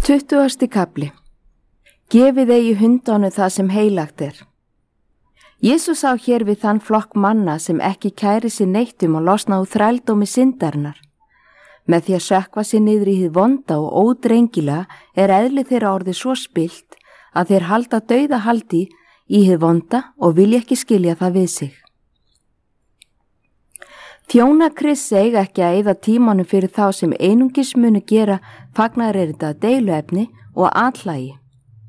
20. kafli. Gefið eigi hundánum það sem heilagt er. Jesús sá hér við þann flokk manna sem ekki kæri sér neitt og losna úr þrældómi syndarinnar. Með því að sökkva sér niður í hið vonda og ódrengilega er eðli þeirra orðið svo spillt að þeir halda dauðahaldi í hið vonda og vilja ekki skilja það við sig. Þjóna Krists eiga ekki að eyða tímanum fyrir þá sem einungis munu gera fagnaðarerindi að deiluefni og atlægi.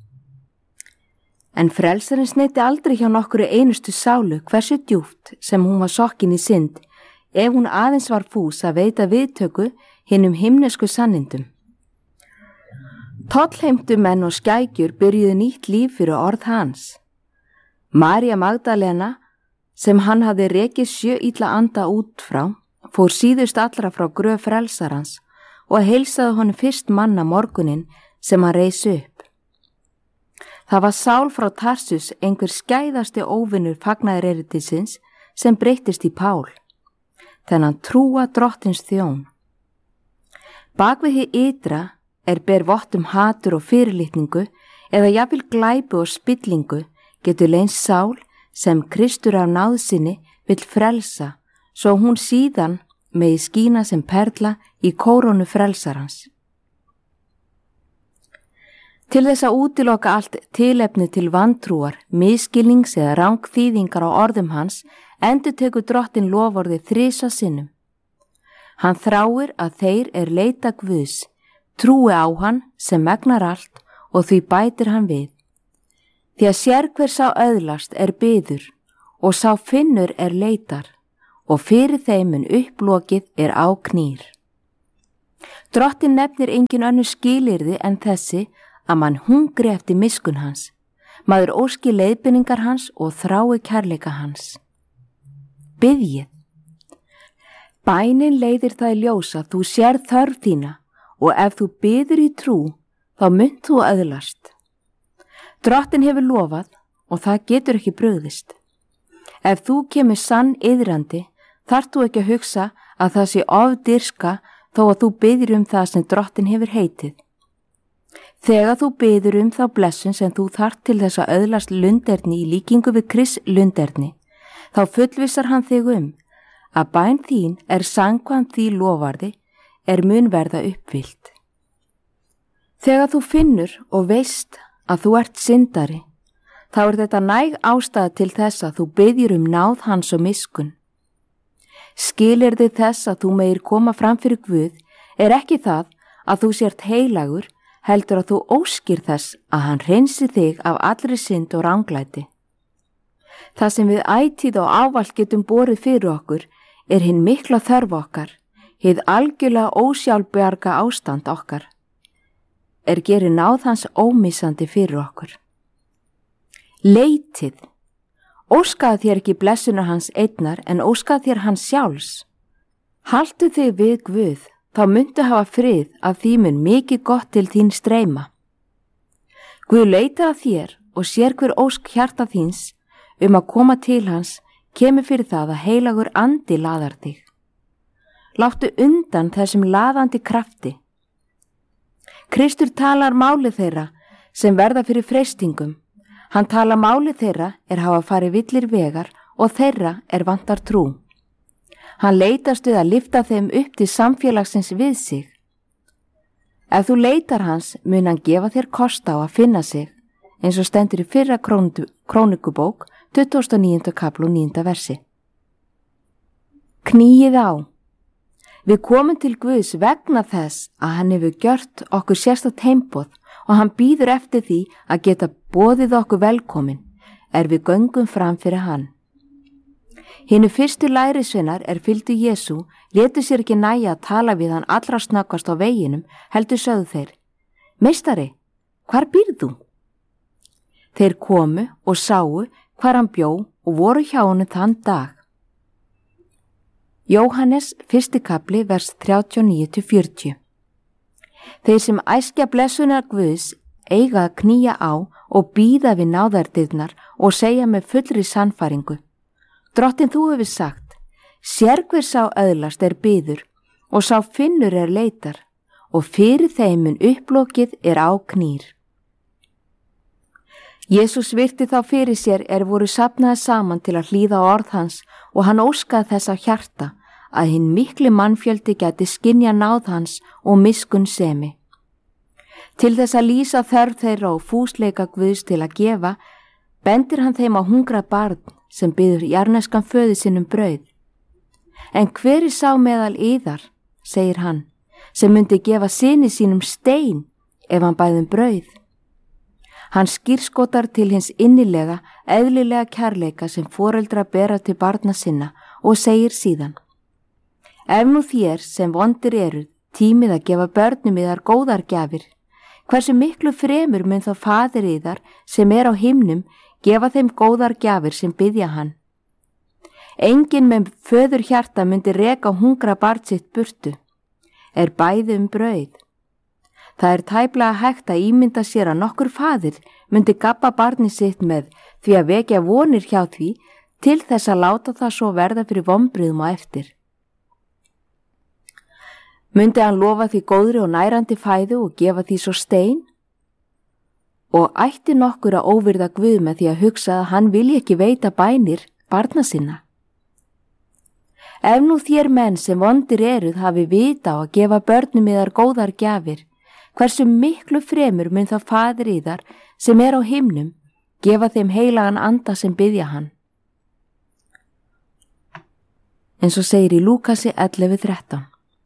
En frelsarinn sneiddi aldrei hjá nokkru einustu sálu hversu djúpt sem hún var sokkin í synd, ef hún aðeins var fús að veita viðtöku hinum himnesku sannindum. Tollheimtu menn og skækjur byrjuðu nýtt líf fyrir orð hans. María Magdalena, sem hann hafði rekið 7 illa anda út frá, fór síðust allra frá gröf frelsarans og heilsaði honum fyrst manna morgunin sem hann reis upp. Það var Sál frá Tarsus, einhver skæðasti óvinnur fagnaðarerindisins, sem breyttist í Pál, þennan trúa drottins þjón. Bak við hið ytra ber vott hatur og fyrirlitningu eða jafnvel glæpu og spillingu getur leynst Sál sem Kristur af náðsinni vill frelsa, svo hún síðan megi skína sem perla í kórónu frelsarans. Til þess að útiloka allt tilefni til vantrúar, misskilnings eða rangþýðingar á orðum hans, endurtekur drottin loforðið 3 sinnum. Hann þráir að þeir leita Guðs, trúi á hann sem megnar allt og því bætir hann við. Því að sérhver sá öðlast biður og sá finnur leitar og fyrir þeim upplokið á knýr. Drottin nefnir engin önnur skilyrði en þessi að mann hungri eftir miskunn hans, maður óski leiðbeiningar hans og þrái kærleika hans. Biðjið. Bænin leiðir það í ljós að þú sérð þörf þína og ef þú biður í trú þá munt þú öðlast. Drottin hefur lofað og það getur ekki brugðist. Ef þú kemur sann iðrandi, þarft þú ekki að hugsa að það sé ofdirska þó að þú biður það sem drottin hefur heitið. Þegar þú biður þá blessun sem þú þarft til þess að öðlast lunderni í líkingu við Krists lunderni, þá fullvissar hann þig að bæn þín samkvæmt því lofarði mun verða uppfyllt. Þegar þú finnur og veist að þú ert syndari, þá þetta næg ástæða til þess að þú biðjir náð hans og miskunn. Skilyrði þess að þú megir koma fram fyrir Guð ekki það að þú sért heilagur, heldur að þú óskir þess að hann hreinsi þig af allri synd og ranglæti. Það sem við ætíð og ávallt getum borið fyrir okkur hinn mikla þörf okkar, hið algjörlega ósjálfbjarga ástand okkar, gerir náð hans ómissandi fyrir okkur. Leitið. Óskaði þér ekki blessunar hans einnar en óskaði þér hans sjálfs. Haltu þig við Guð, þá muntu hafa frið að því mun mikið gott til þín streyma. Guð leitar að þér og sér hver ósk hjarta þíns að koma til hans kemur fyrir það að heilagur andi laðar þig. Láttu undan þessum laðandi krafti. Kristur talar máli þeirra sem verða fyrir freistingum. Hann talar máli þeirra hafa farið villir vegar og þeirra vantar trú. Hann leitast við að lyfta þeim upp til samfélagsins við sig. Ef þú leitar hans mun hann gefa þér kost á að finna sig, eins og stendur í fyrra krónikubók 29. kapla 9. versi. Knýið á. Við komum til Guðs vegna þess að hann hefur gjört okkur sérstakt heimboð og hann býður eftir því að geta boðið okkur velkomin við göngum fram fyrir hann. Hinu fyrstu lærisveinar fylgdu Jesú létu sér ekki nægja að tala við hann allra snöggvast á veginum, heldur sögðu þeir: Meistari, hvar býrð þú? Þeir komu og sáu hvar hann bjó og voru hjá honum þann dag. Jóhannes 1. kapli vers 39-40. Þeir sem æskja blessunar Guðs eiga að knýja á og bíða við náðardyrnar og segja með fullri sannfæringu: Drottin, þú hefur sagt, sérhver sá öðlast biður og sá finnur leitar og fyrir þeim mun upplokið á knýr. Jesús virti þá fyrir sér voru safnaði saman til að hlýða á orð hans og hann óskaði þess af hjarta að hinn mikli mannfjöldi gæti skynja náð hans og miskunn semi. Til þess að lýsa þörf þeirra og fúsleika Guðs til að gefa, bendir hann þeim á hungrað barn sem biður jarðneskan föður sinn brauð. En hver sá meðal yðar, segir hann, sem myndi gefa syni sínum stein ef hann bæði brauð? Hann skírskotar til hins innilega, eðlilega kærleika sem foreldra bera til barna sinna og segir síðan: Ef nú þér sem vondir eruð tímið að gefa börnum yðar góðar gjafir, hversu miklu fremur mun þá faðir yðar sem á himnum gefa þeim góðar gjafir sem biðja hann. Enginn með föður hjarta myndi reka hungra barn sitt burtu, bæði brauð. Það tæplega hægt að ímynda sér að nokkur faðir myndi gabba barni sitt með því að vekja vonir hjá því til þess að láta það svo verða fyrir vonbrigðum á eftir. Myndi hann lofa því góðri og nærandi fæðu og gefa því svo stein? Og ætti nokkur að óvirða Guð með því að hugsa að hann vilji ekki veita bænir barna sinna? Ef nú þér menn sem vondir eruð hafi vita á að gefa börnum yðar góðar gjafir, hversu miklu fremur mun þá faðir yðar sem á himnum gefa þeim heilagan anda sem biðja hann. Eins og segir í Lúkasi 11:13.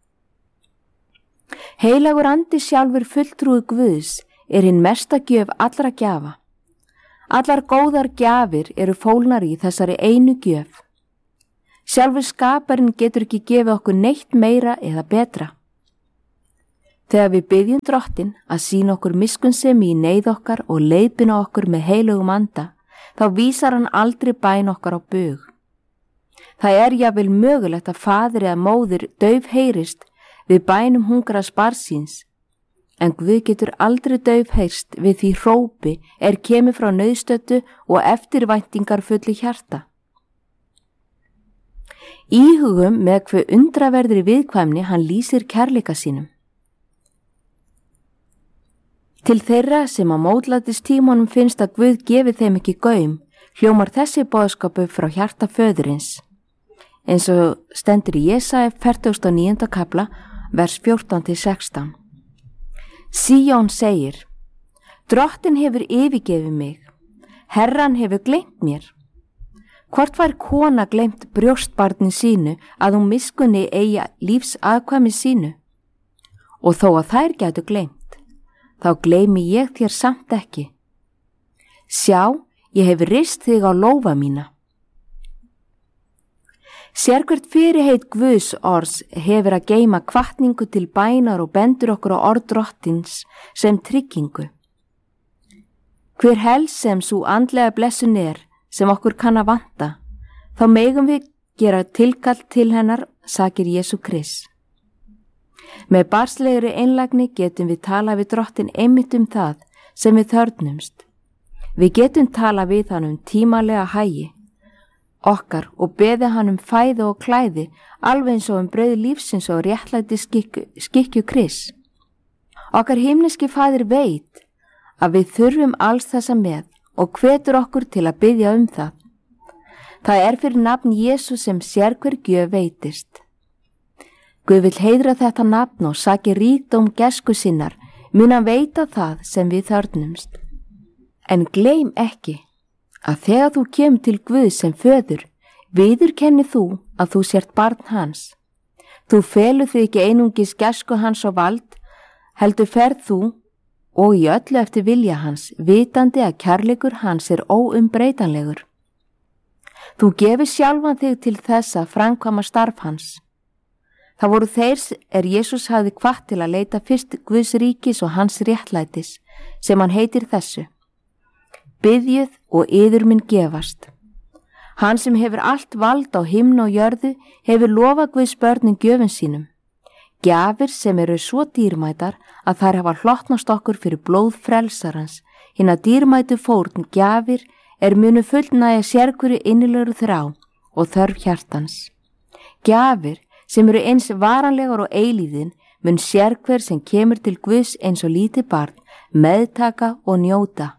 Heilagur andi sjálfur fulltrúi Guðs hinn mesta gjöf allra gjafa. Allar góðar gjafir fólgnar í þessari einu gjöf. Sjálfur skaparinn getur ekki gefið okkur neitt meira eða betra. Þegar við biðjum Drottinn að sýna okkur miskunnsemi í neyð okkar og leiðbeina okkur með heilugum anda, þá vísar hann aldrei bæn okkar á bug. Það jafnvel mögulegt að faðir eða móðir dauf heyrist við bænum hungraðs barns síns, en Guð getur aldrei dauf heyrst við því hrópi kemur frá nauðstöddu og eftirvæntingar fullu hjarta. Íhugum með hve undraverðri viðkvæmni hann lýsir kærleika sínum. Til þeirra sem á mótlætistímanum finnst að Guð gefi þeim ekki gaum, hljómar þessi boðskapu frá hjarta föðurins. Eins og stendur í Jesaja 49. kafla, vers 14-16. Síón segir: Drottinn hefur yfirgefið mig, Herran hefur gleymt mér. Hvort var kona gleymt brjóstbarni sínu að hún miskunni eigi lífs aðkvæmi sínu? Og þó að þær gætu gleymt, þá gleymi ég þér samt ekki. Sjá, ég hef rist þig á lófa mína. Sérhvert fyrirheit Guðs orðs hefur að geyma hvatningu til bænar og bendur okkur á orð Drottins sem tryggingu. Hver helst sem sú andlega blessun sem okkur kann að vanta, þá megum við gera tilkall til hennar, sakir Jesú Krist. Með barnslegri einlægni getum við tala við Drottinn einmitt það sem við þörfnumst. Við getum tala við hann tímalega hagi okkar og beðið hann fæði og klæði, alveg eins og brauð lífsins og réttlæti skikju Krist. Okkar himneski faðir veit að við þurfum alls þessa með og hvetur okkur til að biðja það. Það fyrir nafn Jesú sem sérhver gjöf veitist. Guð vill heiðra þetta nafn og saki ríkdóm gæsku sinnar, mun hann veita það sem við þörfnumst. En gleym ekki að þegar þú kemur til Guð sem föður, viðurkenni þú að þú sért barn hans. Þú felur þig ekki einungis gæsku hans og vald, heldur ferð þú og í öllu eftir vilja hans, vitandi að kærleikur hans óumbreytanlegur. Þú gefir sjálfan þig til þess að framkvæma starf hans. Það voru þeir Jesús hafði hvatt til að leita fyrst Guðs ríkis og hans réttlætis, sem hann heitir þessu: Biðjið og yður mun gefast. Hann sem hefur allt vald á himni og jörðu hefur lofað Guðs börnum gjöfum sínum. Gjafir sem svo dýrmætar að þær hafa hlottnast okkur fyrir blóð frelsarans, hina dýrmætu fórn gjafir munu fullnægja sérhverju innilegur þrá og þörf hjartans. Gjafir sem eins varanlegar og eilíðin mun sérhver sem kemur til Guðs eins og lítið barn meðtaka og njóta.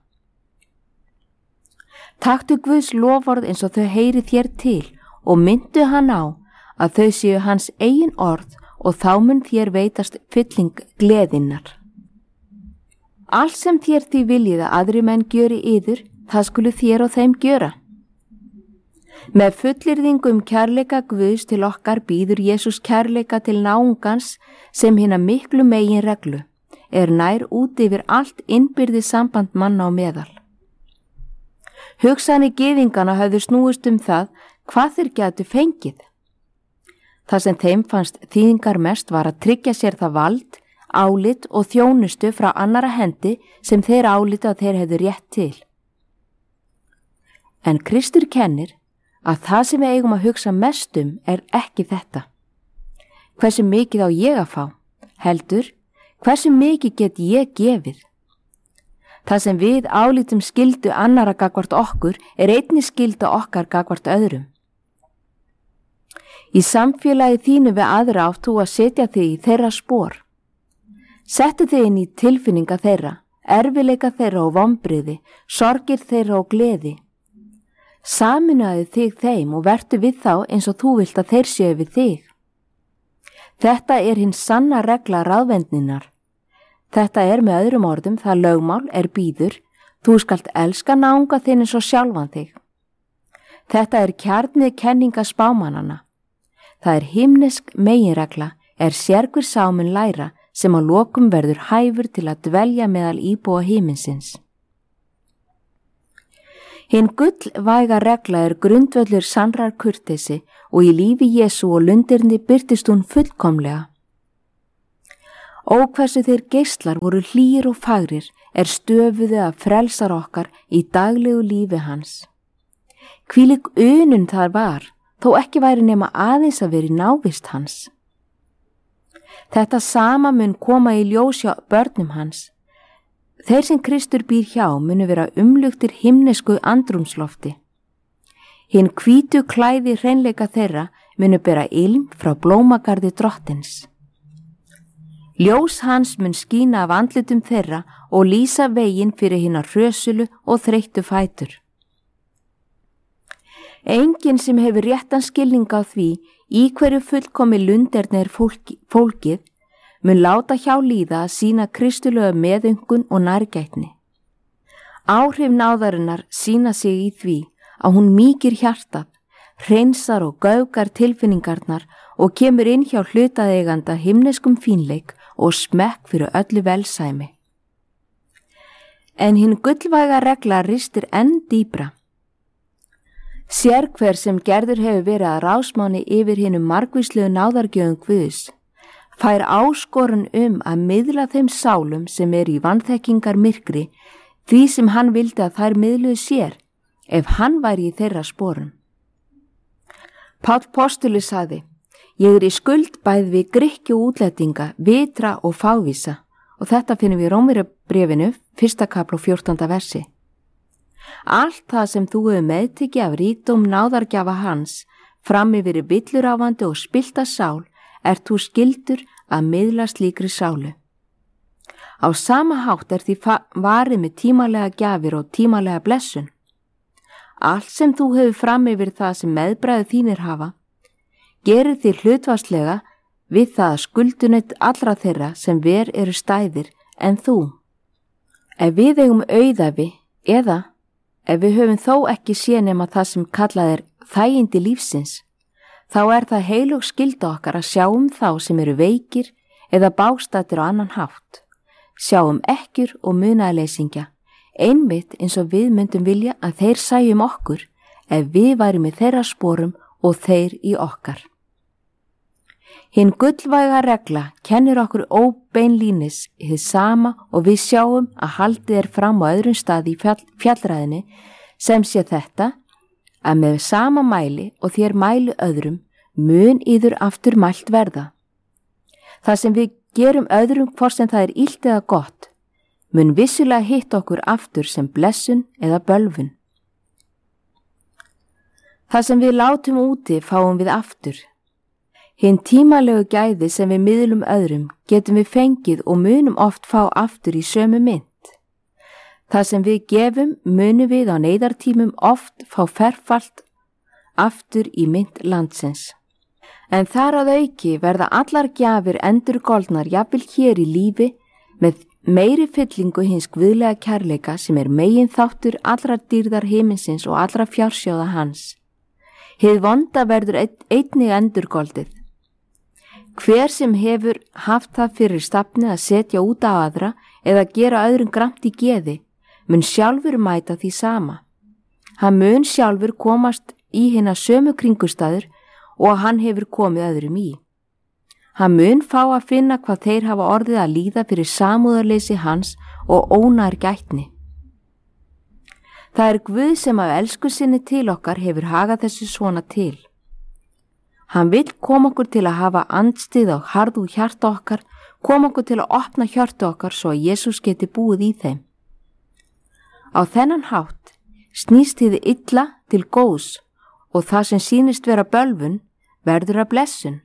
Taktu Guðs loforð eins og þau heyri þér til og myndu hann á að þau séu hans eigin orð og þá mun þér veitast fylling gleðinnar. Allt sem þér því viljið að aðri menn gjöri yður, það skulu þér og þeim gjöra. Með fullyrðingu kærleika Guðs til okkar býður Jesús kærleika til náungans sem hina miklu megin reglu, nær út yfir allt innbyrðis samband manna á meðal. Hugsanir gyðingana höfðu snúist það hvað þeir gætu fengið. Það sem þeim fannst þýðingar mest var að tryggja sér það vald, álit og þjónustu frá annara hendi sem þeir álita að þeir hefðu rétt til. En Kristur kennir að það sem við eigum að hugsa mest ekki þetta. Hversu mikið á ég að fá? Heldur, hversu mikið get ég gefið? Það sem við álítum skyldu annara gagvart okkur einnig skylda okkar gagvart öðrum. Í samfélagi þínu við aðra átt þú að setja þig í þeirra spor. Settu þig inn í tilfinninga þeirra, erfileika þeirra og vonbrigði, sorgir þeirra og gleði. Saminaðu þig þeim og vertu við þá eins og þú vilt að þeir séu við þig. Þetta hin sanna regla ráðvendninnar. Þetta með öðrum orðum það lögmál býður, þú skalt elska náunga þinn eins og sjálfan þig. Þetta kjarnið kenninga spámannanna. Það himnesk meginregla sérhver sá mun læra sem að lokum verður hæfur til að dvelja meðal íbúa himinsins. Hin gullvæga regla grundvöllur sannrar kurteisi og í lífi Jesú og lundirni birtist hún fullkomlega. Ó hversu þeir geislar voru hlýir og fagrir stöfuðu að frelsar okkar í daglegu lífi hans. Hvílík unun þar var, þó ekki væri nema aðeins að vera í návist hans. Þetta sama mun koma í ljós hjá börnum hans. Þeir sem Kristur býr hjá munu vera umluktir himnesku andrúmslofti. Hin hvítu klæði hreinleika þeirra munu bera ilm frá blómagarði drottins. Ljós hans mun skína af andlitum þeirra og lýsa veginn fyrir hinar hrösulu og þreyttu fætur. Enginn sem hefur réttan skilning á því í hverju fullkomi lunderni fólkið mun láta hjá líða að sýna kristulegu meðöngun og nærgætni. Áhrif náðarinnar sýna sig í því að hún mýkir hjartað, hreinsar og gaugar tilfinningarnar og kemur inn hjá hlutaðeiganda himneskum fínleik og smekk fyrir öllu velsæmi. En hin gullvæga regla ristir enn dýpra. Sérhver sem gerður hefur verið að rásmáni yfir hinum margvíslegu náðargjöfum Guðs, fær áskorun að miðla þeim sálum sem í vanþekkingar myrkri því sem hann vildi að þær miðluðu sér, ef hann væri í þeirra sporum. Páll postuli sagði, ég í skuld bæði við Grikki og útlendinga, vitra og fávísa, og þetta finnum við í Rómverjabréfinu, 1. kapla 14. versi. Allt það sem þú hefur meðtekið af ríkdóm náðargjafa hans, fram yfir villuráfandi og spillta sál, þú skyldur að miðla slíkri sálu. Á sama hátt því varið með tímalega gjafir og tímalega blessun. Allt sem þú hefur fram yfir það sem meðbræðu þínir hafa, gerir þér hlutfallslega við það að skuldunett allra þeirra sem eru stæðir en þú. Ef við eigum auðæfi eða ef við höfum þó ekki séð nema það sem kallað þægindi lífsins, þá það heilög skylda okkar að sjá þá sem eru veikir eða bástættir á annan hátt. Sjá ekkjur og munaðarleysingja, einmitt eins og við myndum vilja að þeir sæju okkur ef við værum í þeirra sporum og þeir í okkar. Hin gullvæga regla kennir okkur óbeinlínis hið sama og við sjáum að haldið fram á öðrum staði í fjallræðinni sem sé þetta að með sama mæli og þér mæli öðrum mun yður aftur mælt verða. Það sem við gerum öðrum hvort sem það illt eða gott mun vissulega hitta okkur aftur sem blessun eða bölvun. Það sem við látum úti fáum við aftur. Hinn tímalegu gæði sem við miðlum öðrum getum við fengið og munum oft fá aftur í sömu mynt. Það sem við gefum munum við á neyðartímum oft fá ferfalt aftur í mynt landsins. En þar að auki verða allar gjafir endurgoldnar jafnvel hér í lífi með meiri fyllingu hins guðlega kærleika sem megin þáttur allrar dýrðar himinsins og allra fjársjóða hans. Hið vonda verður einnig endurgoldið. Hver sem hefur haft það fyrir stafni að setja út á aðra eða gera öðrum gramt í geði, mun sjálfur mæta því sama. Hann mun sjálfur komast í hina sömu kringustæður og hann hefur komið öðrum í. Hann mun fá að finna hvað þeir hafa orðið að líða fyrir samúðarleysi hans og ónær gætni. Það er Guð sem af elsku sinni til okkar hefur hagað þessu svona til. Hann vill koma okkur til að hafa andstið á harðu hjarta okkar, koma okkur til að opna hjarta okkar svo að Jesús geti búið í þeim. Á þennan hátt snýst hið illa til góðs og það sem sýnist vera bölvun verður að blessun.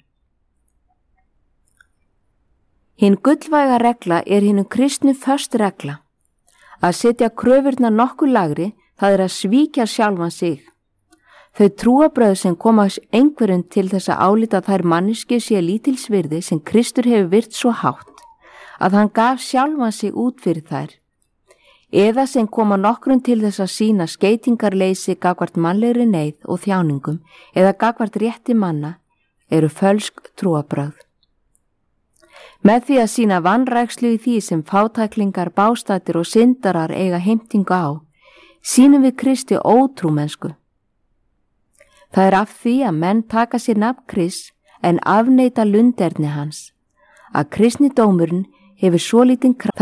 Hinn gullvæga regla er hinum kristnu föst regla. Að setja kröfurnar nokkuð lagri, það er að svíkja sjálfan sig. Þau trúarbrögð sem koma einhverjum til þess að álíta þær manneskju sé lítilsvirði sem Kristur hefur virt svo hátt að hann gaf sjálfan sig út fyrir þær, eða sem koma nokkrum til þess að sýna skeytingarleysi gagvart mannlegri neyð og þjáningum eða gagvart rétti manna, eru fölsk trúarbrögð. Með því að sýna vanrækslu í því sem fátæklingar, bástættir og syndarar eiga heimtingu á, sýnum við Kristi ótrúmennsku. Það er af því að menn taka sér nafn Krists en afneita lunderni hans, að kristnidómurinn hefur svo lítinn kraft.